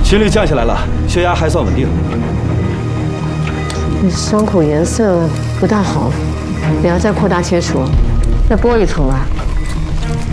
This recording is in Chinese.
心率降下来了，血压还算稳定。 你伤口颜色不大好，得要再扩大切除，再剥一层吧。